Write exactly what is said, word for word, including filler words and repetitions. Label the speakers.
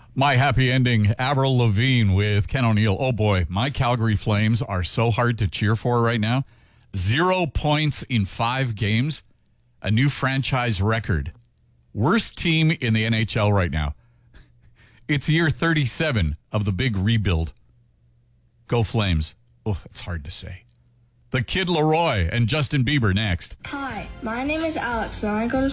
Speaker 1: My happy ending, Avril Lavigne with Ken O'Neill. Oh boy, my Calgary Flames are so hard to cheer for right now. Zero points in five games, a new franchise record. Worst team in the N H L right now. It's year thirty-seven of the big rebuild. Go Flames. Oh, it's hard to say. The Kid Laroi and Justin Bieber next.
Speaker 2: Hi, my name is Alex, and I go to